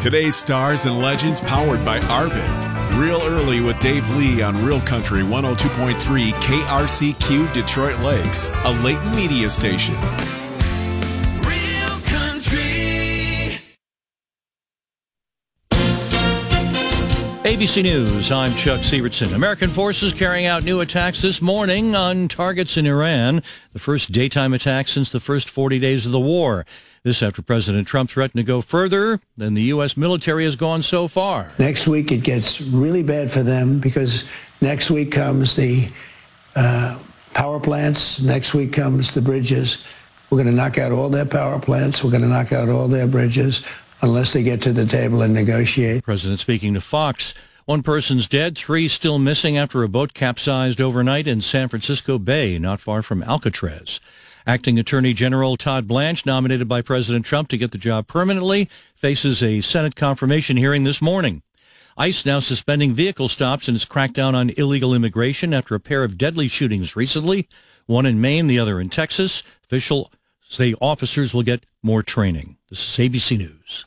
Today's stars and legends powered by Arvig. Real Early with Dave Lee on Real Country 102.3 KRCQ Detroit Lakes, a Layton media station. Real Country. ABC News, I'm Chuck Sievertson. American forces carrying out new attacks this morning on targets in Iran, the first daytime attack since the first 40 days of the war. This after President Trump threatened to go further than the U.S. military has gone so far. Next week it gets really bad for them because next week comes the power plants. Next week comes the bridges. We're going to knock out all their power plants. We're going to knock out all their bridges unless they get to the table and negotiate. President speaking to Fox. One person's dead, 3 still missing after a boat capsized overnight in San Francisco Bay, not far from Alcatraz. Acting Attorney General Todd Blanche, nominated by President Trump to get the job permanently, faces a Senate confirmation hearing this morning. ICE now suspending vehicle stops in its crackdown on illegal immigration after a pair of deadly shootings recently, one in Maine, the other in Texas. Officials say officers will get more training. This is ABC News.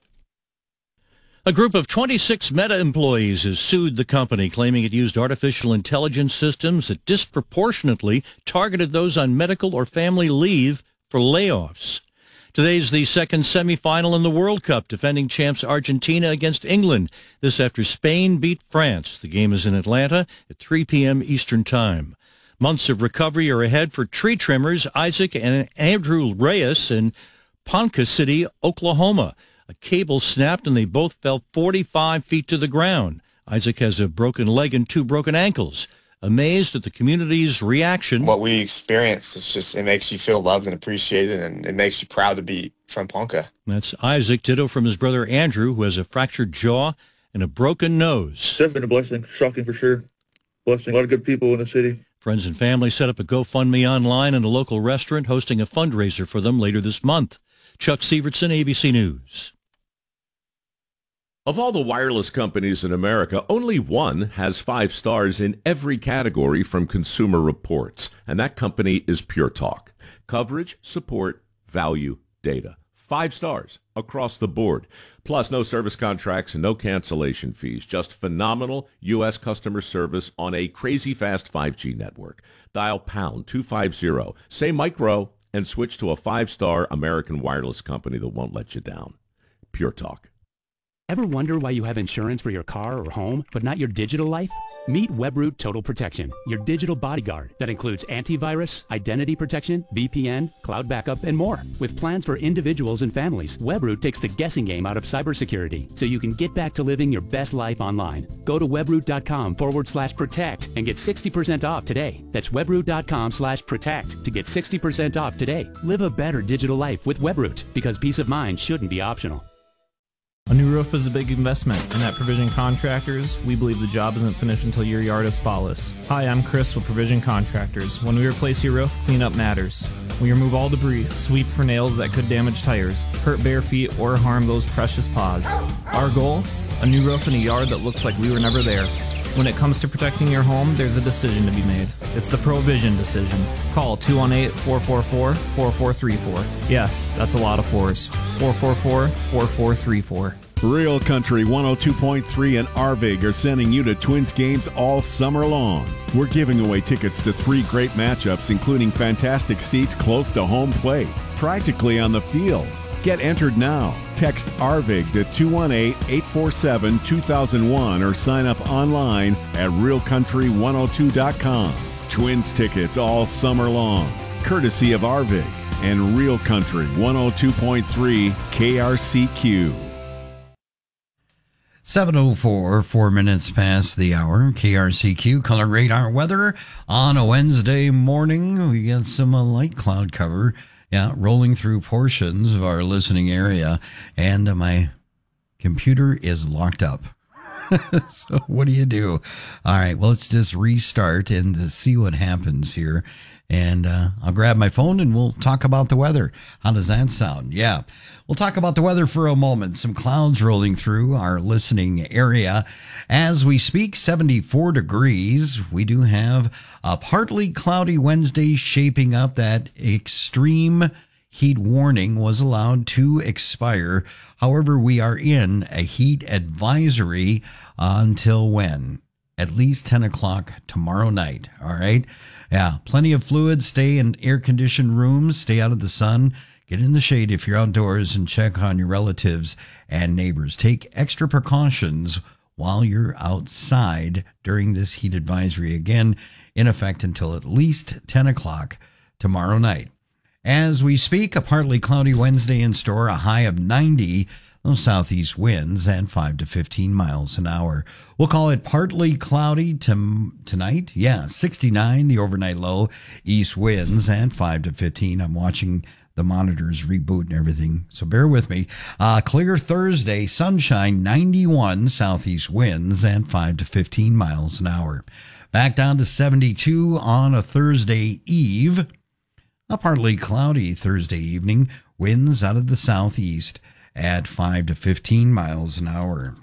A group of 26 Meta employees has sued the company, claiming it used artificial intelligence systems that disproportionately targeted those on medical or family leave for layoffs. Today's the second semifinal in the World Cup, defending champs Argentina against England. This after Spain beat France. The game is in Atlanta at 3 p.m. Eastern Time. Months of recovery are ahead for tree trimmers Isaac and Andrew Reyes in Ponca City, Oklahoma. A cable snapped and they both fell 45 feet to the ground. Isaac has a broken leg and 2 broken ankles. Amazed at the community's reaction. What we experience, it makes you feel loved and appreciated, and it makes you proud to be from Ponca. That's Isaac. Ditto from his brother Andrew, who has a fractured jaw and a broken nose. It's been a blessing, shocking for sure. Blessing, a lot of good people in the city. Friends and family set up a GoFundMe online and a local restaurant hosting a fundraiser for them later this month. Chuck Sievertson, ABC News. Of all the wireless companies in America, only one has 5 stars in every category from Consumer Reports, and that company is Pure Talk. Coverage, support, value, data. 5 stars across the board. Plus, no service contracts and no cancellation fees. Just phenomenal U.S. customer service on a crazy fast 5G network. Dial pound 250, say micro, and switch to a 5-star American wireless company that won't let you down. Pure Talk. Ever wonder why you have insurance for your car or home, but not your digital life? Meet Webroot Total Protection, your digital bodyguard that includes antivirus, identity protection, VPN, cloud backup, and more. With plans for individuals and families, Webroot takes the guessing game out of cybersecurity so you can get back to living your best life online. Go to webroot.com/protect and get 60% off today. That's webroot.com/protect to get 60% off today. Live a better digital life with Webroot, because peace of mind shouldn't be optional. A new roof is a big investment, and at Provision Contractors, we believe the job isn't finished until your yard is spotless. Hi, I'm Chris with Provision Contractors. When we replace your roof, cleanup matters. We remove all debris, sweep for nails that could damage tires, hurt bare feet, or harm those precious paws. Our goal? A new roof in a yard that looks like we were never there. When it comes to protecting your home, there's a decision to be made. It's the Provision decision. Call 218-444-4434. Yes, that's a lot of 4s. 444-4434. Real Country 102.3 and Arvig are sending you to Twins games all summer long. We're giving away tickets to 3 great matchups, including fantastic seats close to home plate, practically on the field. Get entered now. Text Arvig to 218-847-2001 or sign up online at realcountry102.com. Twins tickets all summer long, courtesy of Arvig and Real Country 102.3 KRCQ. 7:04, 4 minutes past the hour. KRCQ color radar weather on a Wednesday morning. We got some light cloud cover. Yeah, rolling through portions of our listening area, and my computer is locked up. So what do? All right, well, let's just restart and see what happens here. And I'll grab my phone and we'll talk about the weather. How does that sound? Yeah, we'll talk about the weather for a moment. Some clouds rolling through our listening area. As we speak, 74 degrees. We do have a partly cloudy Wednesday shaping up. That extreme heat warning was allowed to expire. However, we are in a heat advisory until when? At least 10 o'clock tomorrow night. All right. Yeah. Plenty of fluid. Stay in air-conditioned rooms. Stay out of the sun. Get in the shade if you're outdoors, and check on your relatives and neighbors. Take extra precautions while you're outside during this heat advisory. Again, in effect until at least 10 o'clock tomorrow night. As we speak, a partly cloudy Wednesday in store, a high of 90, those southeast winds, and 5 to 15 miles an hour. We'll call it partly cloudy tonight. Yeah, 69, the overnight low, east winds, and 5 to 15. I'm watching the monitors reboot and everything, so bear with me. Clear Thursday, sunshine, 91, southeast winds, and 5 to 15 miles an hour. Back down to 72 on a Thursday eve. A partly cloudy Thursday evening, winds out of the southeast at 5 to 15 miles an hour.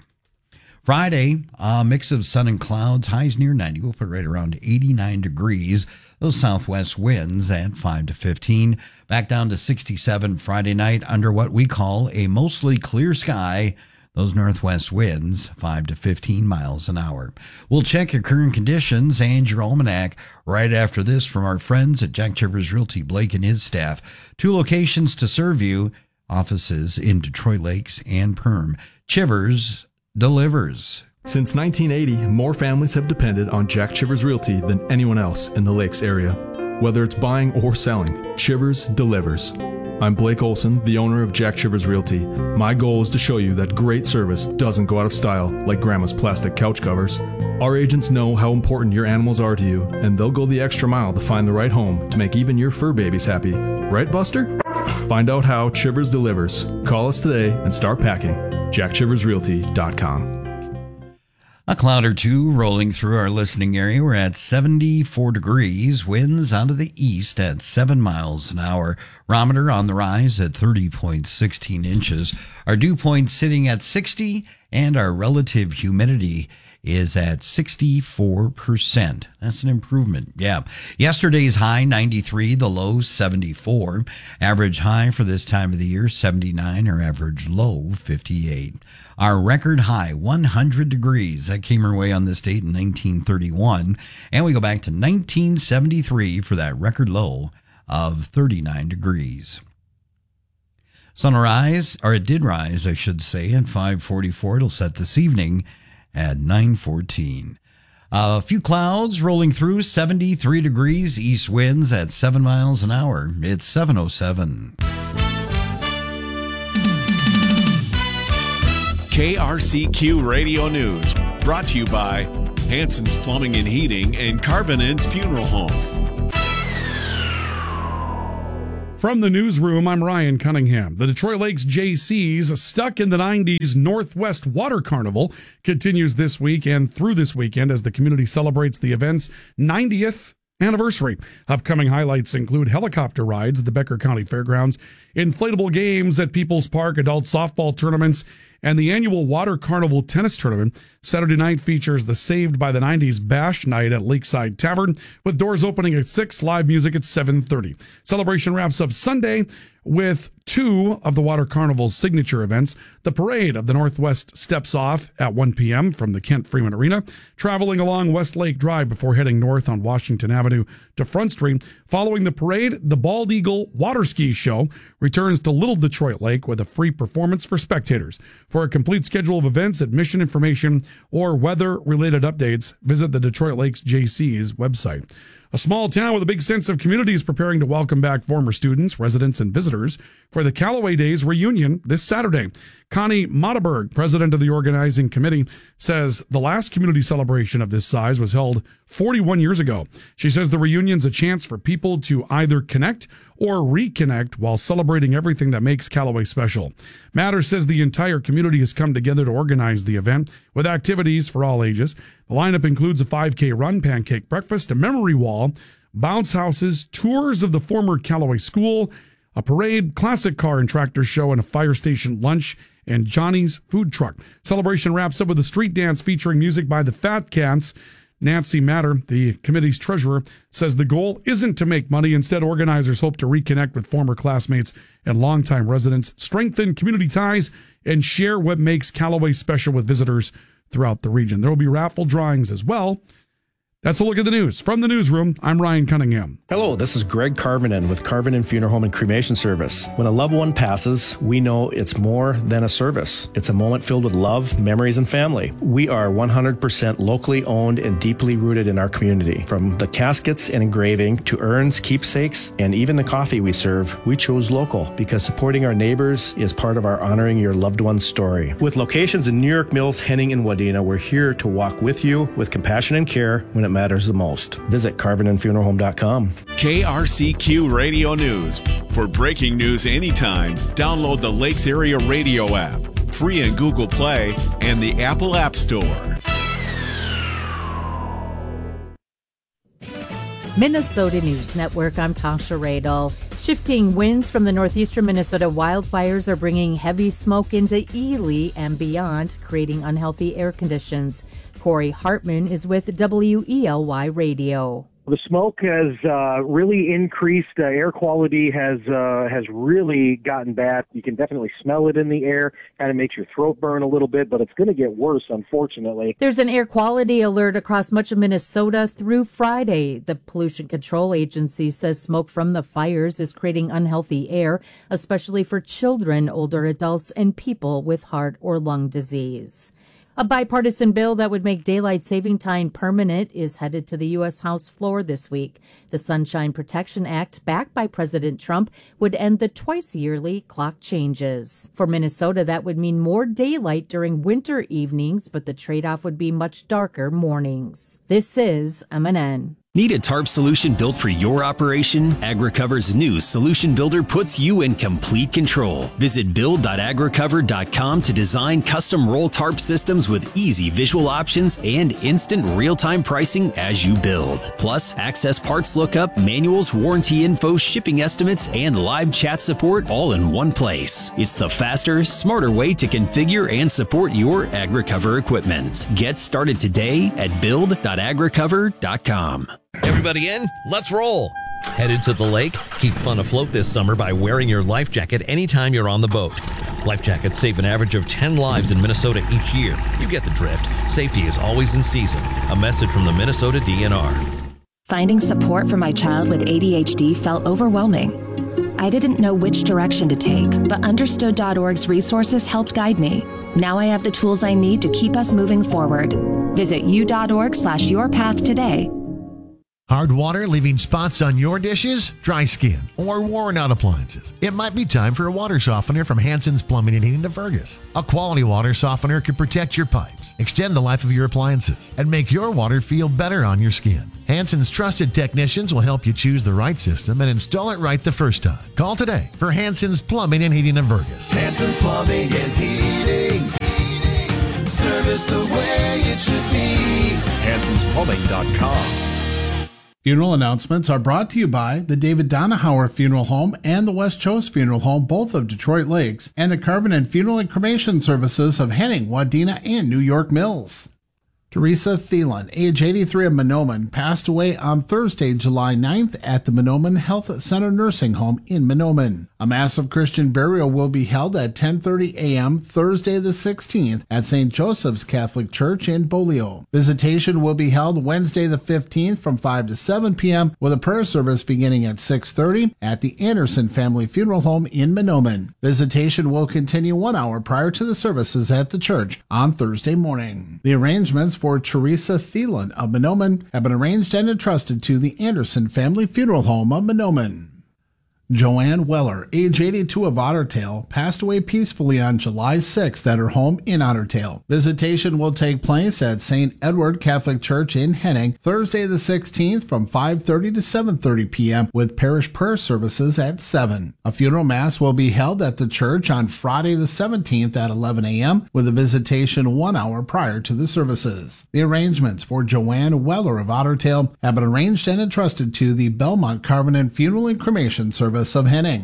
Friday, a mix of sun and clouds, highs near 90. We'll put right around 89 degrees. Those southwest winds at 5 to 15. Back down to 67 Friday night under what we call a mostly clear sky. Those northwest winds, 5 to 15 miles an hour. We'll check your current conditions and your almanac right after this from our friends at Jack Chivers Realty, Blake and his staff. 2 locations to serve you, offices in Detroit Lakes and Perm. Chivers delivers. Since 1980, more families have depended on Jack Chivers Realty than anyone else in the Lakes area. Whether it's buying or selling, Chivers delivers. I'm Blake Olson, the owner of Jack Chivers Realty. My goal is to show you that great service doesn't go out of style like Grandma's plastic couch covers. Our agents know how important your animals are to you, and they'll go the extra mile to find the right home to make even your fur babies happy. Right, Buster? Find out how Chivers delivers. Call us today and start packing. JackChiversRealty.com. A cloud or two rolling through our listening area. We're at 74 degrees. Winds out of the east at 7 miles an hour. Barometer on the rise at 30.16 inches. Our dew point sitting at 60, and our relative humidity is at 64%. That's an improvement. Yeah. Yesterday's high, 93, the low, 74. Average high for this time of the year, 79. Our average low, 58. Our record high, 100 degrees. That came our way on this date in 1931. And we go back to 1973 for that record low of 39 degrees. Sunrise, or it did rise, I should say, at 5:44. It'll set this evening at 9:14. A few clouds rolling through, 73 degrees, east winds at 7 miles an hour. It's 7:07. KRCQ Radio News, brought to you by Hanson's Plumbing and Heating and Carvinen's Funeral Home. From the newsroom, I'm Ryan Cunningham. The Detroit Lakes Jaycees, stuck in the 90s Northwest Water Carnival, continues this week and through this weekend as the community celebrates the event's 90th anniversary. Upcoming highlights include helicopter rides at the Becker County Fairgrounds, inflatable games at People's Park, adult softball tournaments, and the annual Water Carnival tennis tournament. Saturday night features the Saved by the 90s Bash Night at Lakeside Tavern, with doors opening at 6, live music at 7:30. Celebration wraps up Sunday with 2 of the Water Carnival's signature events. The Parade of the Northwest steps off at 1 p.m. from the Kent Freeman Arena, traveling along West Lake Drive before heading north on Washington Avenue to Front Street. Following the parade, the Bald Eagle Water Ski Show returns to Little Detroit Lake with a free performance for spectators. For a complete schedule of events, admission information, or weather-related updates, visit the Detroit Lakes Jaycees website. A small town with a big sense of community is preparing to welcome back former students, residents, and visitors for the Callaway Days reunion this Saturday. Connie Mottaberg, president of the organizing committee, says the last community celebration of this size was held 41 years ago. She says the reunion's a chance for people to either connect or reconnect while celebrating everything that makes Callaway special. Matters says the entire community has come together to organize the event with activities for all ages. The lineup includes a 5K run, pancake breakfast, a memory wall, bounce houses, tours of the former Callaway School, a parade, classic car and tractor show, and a fire station lunch and Johnny's food truck. Celebration wraps up with a street dance featuring music by the Fat Cats. Nancy Matter, the committee's treasurer, says the goal isn't to make money. Instead, organizers hope to reconnect with former classmates and longtime residents, strengthen community ties, and share what makes Callaway special with visitors throughout the region. There will be raffle drawings as well. That's a look at the news. From the newsroom, I'm Ryan Cunningham. Hello, this is Greg Carvinen with Carvinen Funeral Home and Cremation Service. When a loved one passes, we know it's more than a service. It's a moment filled with love, memories, and family. We are 100% locally owned and deeply rooted in our community. From the caskets and engraving to urns, keepsakes, and even the coffee we serve, we chose local because supporting our neighbors is part of our honoring your loved one's story. With locations in New York Mills, Henning, and Wadena, we're here to walk with you with compassion and care when it matters the most. Visit CarvinandFuneralHome.com. KRCQ Radio News. For breaking news anytime, download the Lakes Area Radio app, free in Google Play and the Apple App Store. Minnesota News Network, I'm Tasha Radel. Shifting winds from the northeastern Minnesota wildfires are bringing heavy smoke into Ely and beyond, creating unhealthy air conditions. Corey Hartman is with WELY Radio. The smoke has really increased. Air quality has really gotten bad. You can definitely smell it in the air. Kind of makes your throat burn a little bit, but it's going to get worse, unfortunately. There's an air quality alert across much of Minnesota through Friday. The Pollution Control Agency says smoke from the fires is creating unhealthy air, especially for children, older adults, and people with heart or lung disease. A bipartisan bill that would make daylight saving time permanent is headed to the U.S. House floor this week. The Sunshine Protection Act, backed by President Trump, would end the twice-yearly clock changes. For Minnesota, that would mean more daylight during winter evenings, but the trade-off would be much darker mornings. This is MNN. Need a tarp solution built for your operation? AgriCover's new Solution Builder puts you in complete control. Visit build.agricover.com to design custom roll tarp systems with easy visual options and instant real-time pricing as you build. Plus, access parts lookup, manuals, warranty info, shipping estimates, and live chat support all in one place. It's the faster, smarter way to configure and support your AgriCover equipment. Get started today at build.agricover.com. Everybody in? Let's roll! Headed to the lake? Keep fun afloat this summer by wearing your life jacket anytime you're on the boat. Life jackets save an average of 10 lives in Minnesota each year. You get the drift. Safety is always in season. A message from the Minnesota DNR. Finding support for my child with ADHD felt overwhelming. I didn't know which direction to take, but Understood.org's resources helped guide me. Now I have the tools I need to keep us moving forward. Visit u.org/yourpath today. Hard water leaving spots on your dishes, dry skin, or worn out appliances. It might be time for a water softener from Hansen's Plumbing and Heating of Fergus. A quality water softener can protect your pipes, extend the life of your appliances, and make your water feel better on your skin. Hansen's trusted technicians will help you choose the right system and install it right the first time. Call today for Hansen's Plumbing and Heating of Fergus. Hansen's Plumbing and Heating. Service the way it should be. HansensPlumbing.com. Funeral announcements are brought to you by the David Donahauer Funeral Home and the West Chose Funeral Home, both of Detroit Lakes, and the Carvinen Funeral and Cremation Services of Henning, Wadena, and New York Mills. Teresa Thielen, age 83 of Mahnomen, passed away on Thursday, July 9th at the Mahnomen Health Center Nursing Home in Mahnomen. A massive Christian burial will be held at 10:30 a.m. Thursday the 16th at St. Joseph's Catholic Church in Bolio. Visitation will be held Wednesday the 15th from 5 to 7 p.m. with a prayer service beginning at 6:30 at the Anderson Family Funeral Home in Mahnomen. Visitation will continue 1 hour prior to the services at the church on Thursday morning. The arrangements for Teresa Thielen of Mahnomen have been arranged and entrusted to the Anderson Family Funeral Home of Mahnomen. Joanne Weller, age 82 of Ottertail, passed away peacefully on July 6th at her home in Ottertail. Visitation will take place at St. Edward Catholic Church in Henning Thursday the 16th from 5:30 to 7:30 p.m. with parish prayer services at 7. A funeral mass will be held at the church on Friday the 17th at 11 a.m. with a visitation 1 hour prior to the services. The arrangements for Joanne Weller of Ottertail have been arranged and entrusted to the Belmont Carvinen Funeral and Cremation Service of Henning.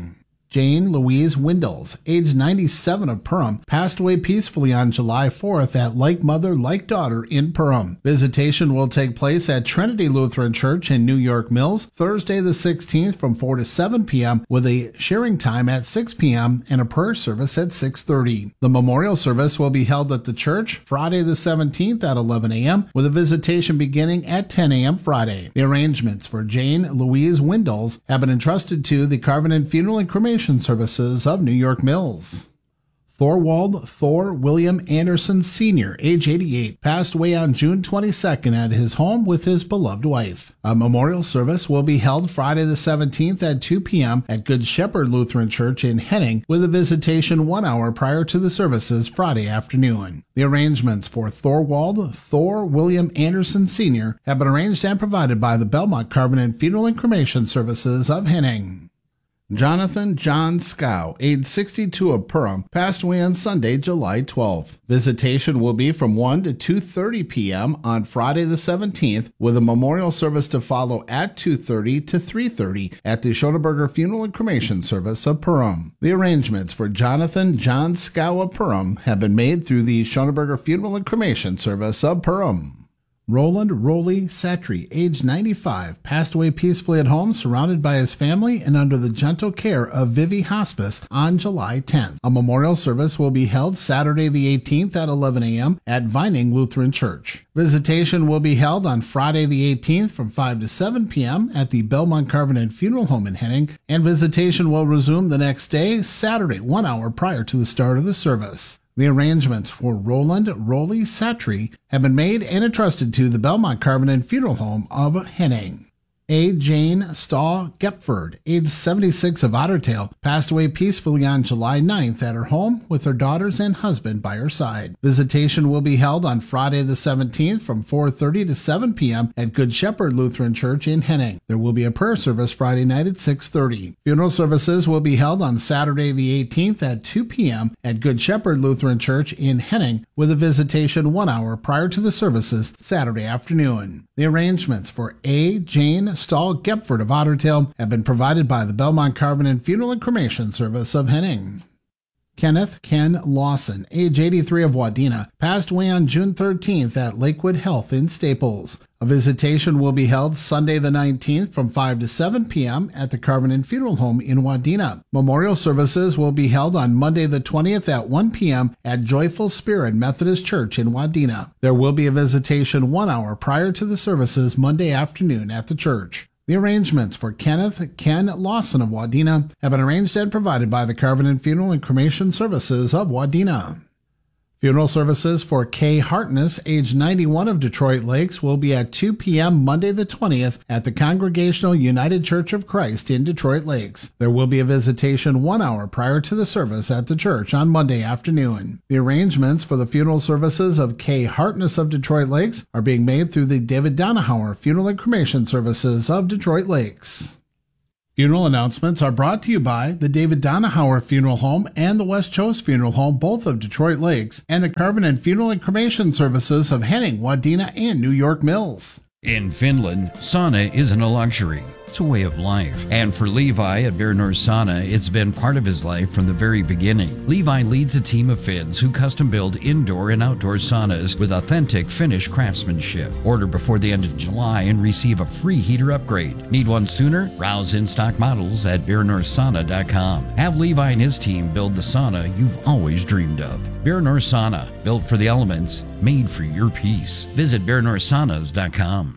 Jane Louise Windles, age 97 of Perham, passed away peacefully on July 4th at Like Mother, Like Daughter in Perham. Visitation will take place at Trinity Lutheran Church in New York Mills, Thursday the 16th from 4 to 7 p.m. with a sharing time at 6 p.m. and a prayer service at 6:30. The memorial service will be held at the church Friday the 17th at 11 a.m. with a visitation beginning at 10 a.m. Friday. The arrangements for Jane Louise Windles have been entrusted to the Covenant Funeral and Cremation Services of New York Mills. Thorwald Thor William Anderson Sr., age 88, passed away on June 22nd at his home with his beloved wife. A memorial service will be held Friday the 17th at 2 p.m. at Good Shepherd Lutheran Church in Henning, with a visitation 1 hour prior to the services Friday afternoon. The arrangements for Thorwald Thor William Anderson Sr. have been arranged and provided by the Belmont Covenant Funeral and Cremation Services of Henning. Jonathan John Scow, age 62 of Perham, passed away on Sunday, July 12th. Visitation will be from 1 to 2:30 p.m. on Friday the 17th, with a memorial service to follow at 2:30 to 3:30 at the Schoenberger Funeral and Cremation Service of Perham. The arrangements for Jonathan John Scow of Perham have been made through the Schoenberger Funeral and Cremation Service of Perham. Roland Rowley Satry, age 95, passed away peacefully at home, surrounded by his family and under the gentle care of Vivi Hospice on July 10th. A memorial service will be held Saturday the 18th at 11 a.m. at Vining Lutheran Church. Visitation will be held on Friday the 18th from 5 to 7 p.m. at the Belmont Covenant Funeral Home in Henning, and visitation will resume the next day, Saturday, 1 hour prior to the start of the service. The arrangements for Roland Rowley Satry have been made and entrusted to the Belmont Covenant Funeral Home of Henning. A. Jane Stahl Gepford, age 76 of Ottertail, passed away peacefully on July 9th at her home with her daughters and husband by her side. Visitation will be held on Friday the 17th from 4:30 to 7 p.m. at Good Shepherd Lutheran Church in Henning. There will be a prayer service Friday night at 6:30. Funeral services will be held on Saturday the 18th at 2 p.m. at Good Shepherd Lutheran Church in Henning, with a visitation 1 hour prior to the services Saturday afternoon. The arrangements for A. Jane Stahl Gepford of Ottertail have been provided by the Belmont Covenant Funeral and Cremation Service of Henning. Kenneth Ken Lawson, age 83 of Wadena, passed away on June 13th at Lakewood Health in Staples. A visitation will be held Sunday the 19th from 5 to 7 p.m. at the Covenant Funeral Home in Wadena. Memorial services will be held on Monday the 20th at 1 p.m. at Joyful Spirit Methodist Church in Wadena. There will be a visitation 1 hour prior to the services Monday afternoon at the church. The arrangements for Kenneth Ken Lawson of Wadena have been arranged and provided by the Covenant Funeral and Cremation Services of Wadena. Funeral services for Kay Hartness, age 91 of Detroit Lakes, will be at 2 p.m. Monday the 20th at the Congregational United Church of Christ in Detroit Lakes. There will be a visitation 1 hour prior to the service at the church on Monday afternoon. The arrangements for the funeral services of Kay Hartness of Detroit Lakes are being made through the David Donahauer Funeral and Cremation Services of Detroit Lakes. Funeral announcements are brought to you by the David Donahauer Funeral Home and the West Chose Funeral Home, both of Detroit Lakes, and the Covenant Funeral and Cremation Services of Henning, Wadena, and New York Mills. In Finland, sauna isn't a luxury. It's a way of life. And for Levi at Bear North Sauna, it's been part of his life from the very beginning. Levi leads a team of Finns who custom build indoor and outdoor saunas with authentic Finnish craftsmanship. Order before the end of July and receive a free heater upgrade. Need one sooner? Browse in-stock models at BearNorthSauna.com. Have Levi and his team build the sauna you've always dreamed of. Bear North Sauna, built for the elements, made for your peace. Visit BearNorthSaunas.com.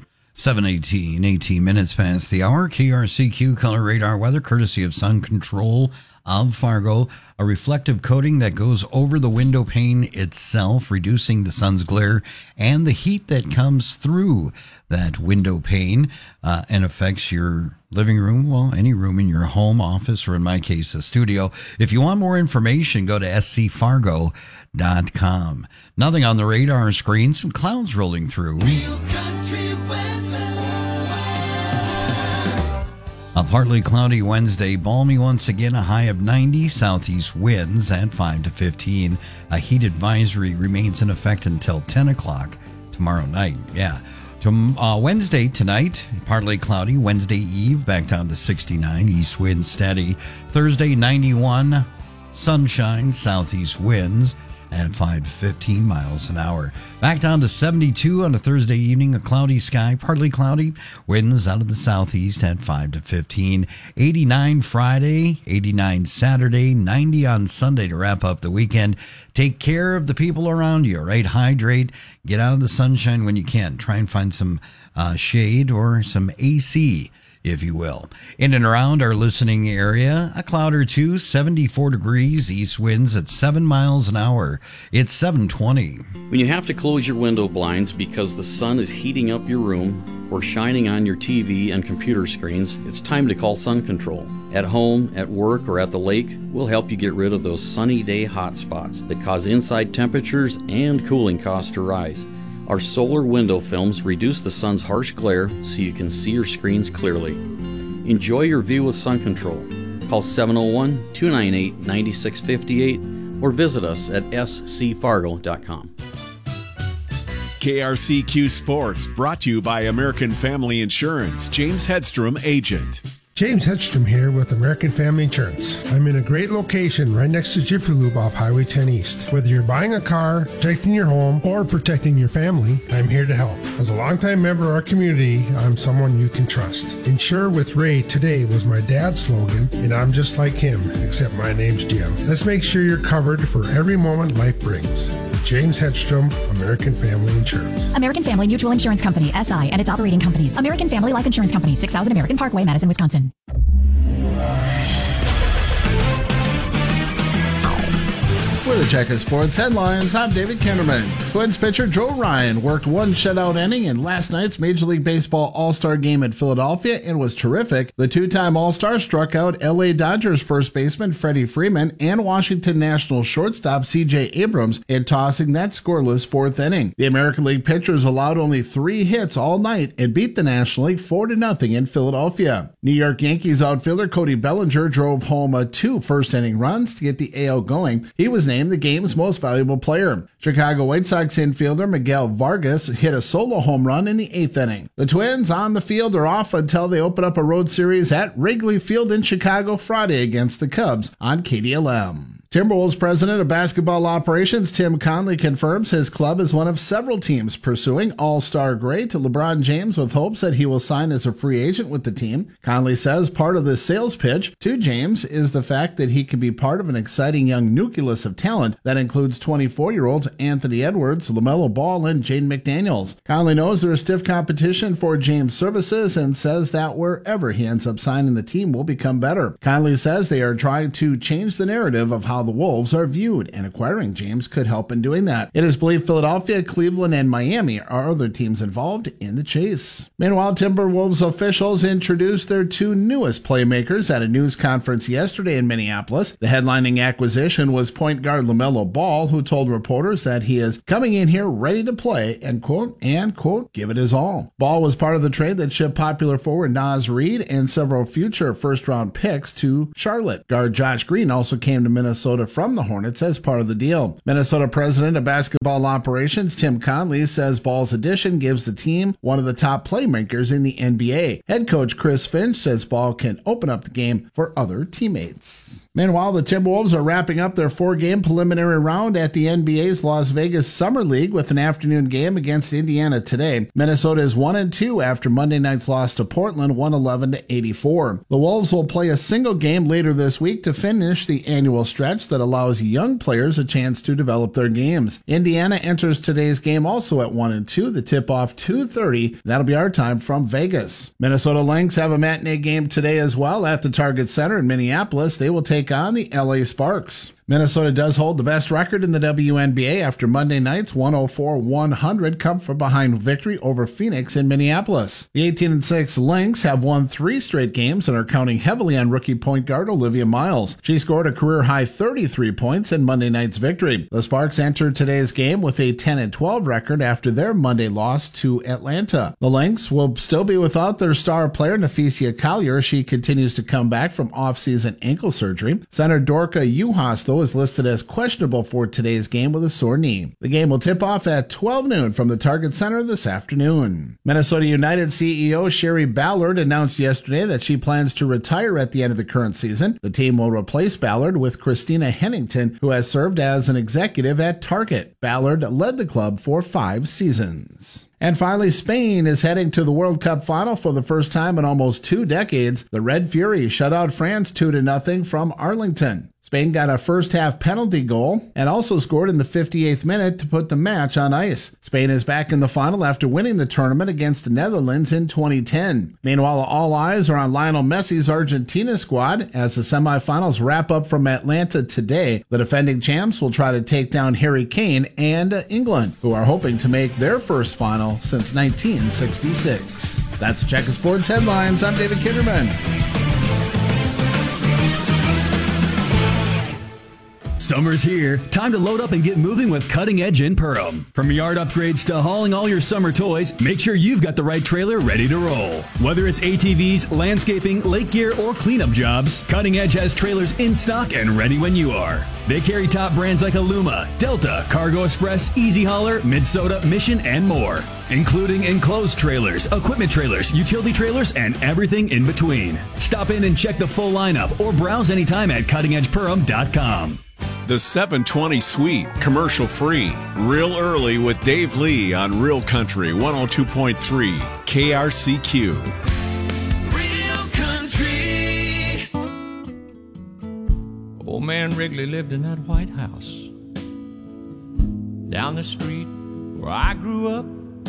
7:18, 18 minutes past the hour. KRCQ Color Radar Weather, courtesy of Sun Control of Fargo. A reflective coating that goes over the window pane itself, reducing the sun's glare and the heat that comes through that window pane and affects your living room, well, any room in your home, office, or in my case, the studio. If you want more information, go to scfargo.com. Nothing on the radar screen, some clouds rolling through. A partly cloudy Wednesday, balmy once again, a high of 90, southeast winds at 5 to 15. A heat advisory remains in effect until 10 o'clock tomorrow night. Yeah. Wednesday tonight, partly cloudy. Wednesday eve, back down to 69. East wind steady. Thursday, 91. Sunshine, southeast winds at 5 to 15 miles an hour. Back down to 72 on a Thursday evening, a cloudy sky, partly cloudy. Winds out of the southeast at 5 to 15. 89 Friday, 89 Saturday, 90 on Sunday to wrap up the weekend. Take care of the people around you, right? Hydrate. Get out of the sunshine when you can. Try and find some shade or some AC, if you will. In and around our listening area, a cloud or two, 74 degrees, east winds at 7 miles an hour. It's 7:20. When you have to close your window blinds because the sun is heating up your room or shining on your TV and computer screens, it's time to call Sun Control. At home, at work, or at the lake, we'll help you get rid of those sunny day hot spots that cause inside temperatures and cooling costs to rise. Our solar window films reduce the sun's harsh glare so you can see your screens clearly. Enjoy your view with Sun Control. Call 701-298-9658 or visit us at scfargo.com. KRCQ Sports, brought to you by American Family Insurance. James Hedstrom, agent. James Hedstrom here with American Family Insurance. I'm in a great location right next to Jiffy Lube off Highway 10 East. Whether you're buying a car, protecting your home, or protecting your family, I'm here to help. As a longtime member of our community, I'm someone you can trust. Insure with Ray today was my dad's slogan, and I'm just like him, except my name's Jim. Let's make sure you're covered for every moment life brings. James Hedstrom, American Family Insurance. American Family Mutual Insurance Company, SI, and its operating companies. American Family Life Insurance Company, 6000 American Parkway, Madison, Wisconsin. With a check of sports headlines, I'm David Kenderman. Twins pitcher Joe Ryan worked one shutout inning in last night's Major League Baseball All-Star game at Philadelphia and was terrific. The two-time All-Star struck out L.A. Dodgers first baseman Freddie Freeman and Washington Nationals shortstop C.J. Abrams in tossing that scoreless fourth inning. The American League pitchers allowed only 3 hits all night and beat the National League 4-0 in Philadelphia. New York Yankees outfielder Cody Bellinger drove home 2 first-inning runs to get the AL going. He was named the game's most valuable player. Chicago White Sox infielder Miguel Vargas hit a solo home run in the 8th inning. The Twins on the field are off until they open up a road series at Wrigley Field in Chicago Friday against the Cubs on KDLM. Timberwolves president of basketball operations Tim Conley confirms his club is one of several teams pursuing all-star great LeBron James with hopes that he will sign as a free agent with the team. Conley says part of the sales pitch to James is the fact that he can be part of an exciting young nucleus of talent that includes 24-year-olds Anthony Edwards, LaMelo Ball, and Jaden McDaniels. Conley knows there is stiff competition for James' services and says that wherever he ends up signing, the team will become better. Conley says they are trying to change the narrative of how the Wolves are viewed, and acquiring James could help in doing that. It is believed Philadelphia, Cleveland, and Miami are other teams involved in the chase. Meanwhile, Timberwolves officials introduced their 2 newest playmakers at a news conference yesterday in Minneapolis. The headlining acquisition was point guard LaMelo Ball, who told reporters that he is coming in here ready to play and quote, give it his all. Ball was part of the trade that shipped popular forward Naz Reid and several future first-round picks to Charlotte. Guard Josh Green also came to Minnesota from the Hornets as part of the deal. Minnesota president of basketball operations Tim Conley says Ball's addition gives the team one of the top playmakers in the NBA. Head coach Chris Finch says Ball can open up the game for other teammates. Meanwhile, the Timberwolves are wrapping up their 4-game preliminary round at the NBA's Las Vegas Summer League with an afternoon game against Indiana today. Minnesota is 1-2 after Monday night's loss to Portland, 111-84. The Wolves will play a single game later this week to finish the annual stretch that allows young players a chance to develop their games. Indiana enters today's game also at 1-2. The tip-off 2:30. That'll be our time from Vegas. Minnesota Lynx have a matinee game today as well at the Target Center in Minneapolis. They will take on the LA Sparks. Minnesota does hold the best record in the WNBA after Monday night's 104-100 come from behind victory over Phoenix in Minneapolis. The 18-6 Lynx have won 3 straight games and are counting heavily on rookie point guard Olivia Miles. She scored a career-high 33 points in Monday night's victory. The Sparks entered today's game with a 10-12 record after their Monday loss to Atlanta. The Lynx will still be without their star player Naphecia Collier. She continues to come back from off-season ankle surgery. Center Dorka Juhas, though, is listed as questionable for today's game with a sore knee. The game will tip off at 12 noon from the Target Center this afternoon. Minnesota United CEO Sherry Ballard announced yesterday that she plans to retire at the end of the current season. The team will replace Ballard with Christina Hennington, who has served as an executive at Target. Ballard led the club for 5 seasons. And finally, Spain is heading to the World Cup final for the first time in almost 2 decades. The Red Fury shut out France 2-0 from Arlington. Spain got a first-half penalty goal and also scored in the 58th minute to put the match on ice. Spain is back in the final after winning the tournament against the Netherlands in 2010. Meanwhile, all eyes are on Lionel Messi's Argentina squad as the semifinals wrap up from Atlanta today. The defending champs will try to take down Harry Kane and England, who are hoping to make their first final since 1966. That's Checker Sports Headlines. I'm David Kinderman. Summer's here. Time to load up and get moving with Cutting Edge in Perham. From yard upgrades to hauling all your summer toys, make sure you've got the right trailer ready to roll. Whether it's ATVs, landscaping, lake gear, or cleanup jobs, Cutting Edge has trailers in stock and ready when you are. They carry top brands like Aluma, Delta, Cargo Express, Easy Hauler, Minnesota, Mission, and more, including enclosed trailers, equipment trailers, utility trailers, and everything in between. Stop in and check the full lineup or browse anytime at cuttingedgeperham.com. The 720 Suite, commercial free. Real early with Dave Lee on Real Country 102.3 KRCQ. Real Country. Old man Wrigley lived in that White House down the street where I grew up.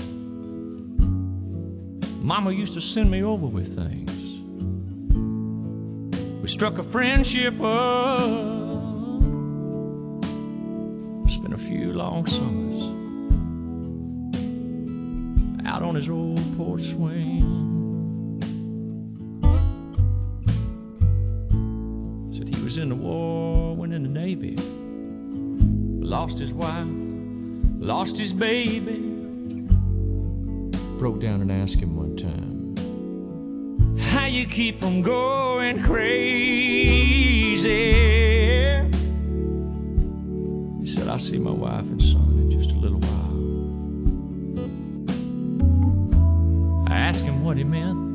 Mama used to send me over with things. We struck a friendship up. Spent a few long summers out on his old porch swing. Said he was in the war, went in the Navy, lost his wife, lost his baby. Broke down and asked him one time, how you keep from going crazy? He said, I'll see my wife and son in just a little while. I asked him what he meant.